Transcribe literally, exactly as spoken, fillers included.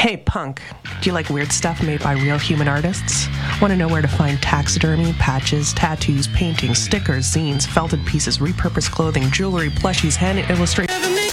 Hey, punk, do you like weird stuff made by real human artists? Want to know where to find taxidermy, patches, tattoos, paintings, stickers, zines, felted pieces, repurposed clothing, jewelry, plushies, hand illustrated...